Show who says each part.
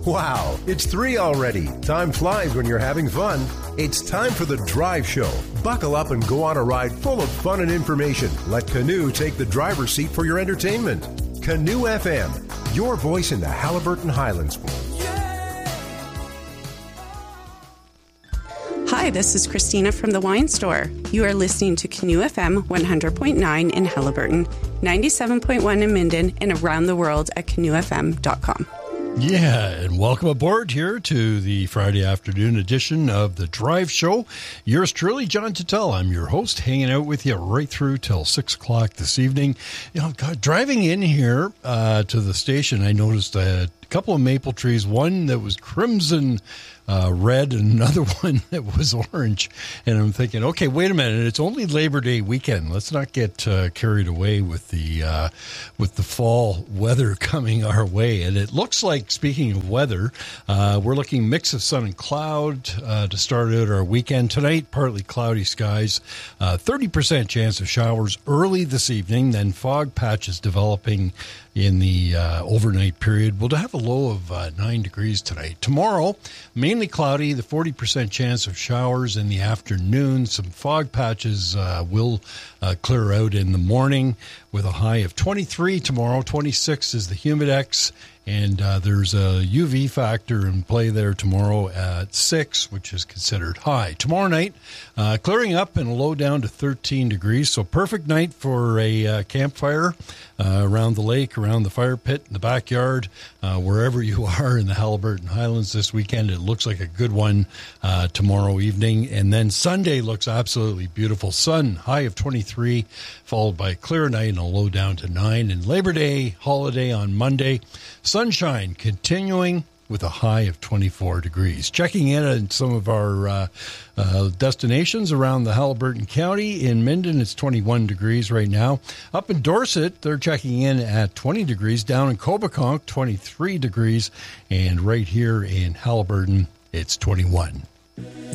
Speaker 1: Wow, it's 3 already. Time flies when you're having fun. It's time for the Drive Show. Buckle up and go on a ride full of fun and information. Let Canoe take the driver's seat for your entertainment. Canoe FM, your voice in the Haliburton Highlands.
Speaker 2: Hi, this is Christina from the Wine Store. You are listening to Canoe FM 100.9 in Haliburton, 97.1 in Minden, and around the world at canoefm.com.
Speaker 3: Yeah, and welcome aboard here to the Friday afternoon edition of the Drive Show. Yours truly, John Tuttle. I'm your host, hanging out with you right through till 6 o'clock this evening. You know, driving in here to the station, I noticed a couple of maple trees, one that was crimson red and another one that was orange. And I'm thinking, okay, wait a minute. It's only Labor Day weekend. Let's not get carried away with the fall weather coming our way. And it looks like, speaking of weather, we're looking mix of sun and cloud to start out our weekend. Tonight, partly cloudy skies, 30% chance of showers early this evening, then fog patches developing in the overnight period. We'll have a low of 9 degrees tonight. Tomorrow, mainly cloudy, the 40% chance of showers in the afternoon. Some fog patches will clear out in the morning with a high of 23 tomorrow. 26 is the humidex. And there's a UV factor in play there tomorrow at 6, which is considered high. Tomorrow night, clearing up and a low down to 13 degrees. So perfect night for a campfire around the lake, around the fire pit, in the backyard, wherever you are in the Haliburton Highlands this weekend. It looks like a good one tomorrow evening. And then Sunday looks absolutely beautiful. Sun, high of 23, followed by a clear night and a low down to 9. And Labor Day holiday on Monday. Sunshine continuing with a high of 24 degrees. Checking in on some of our destinations around the Haliburton County. In Minden, it's 21 degrees right now. Up in Dorset, they're checking in at 20 degrees. Down in Cobeconk, 23 degrees. And right here in Haliburton, it's 21.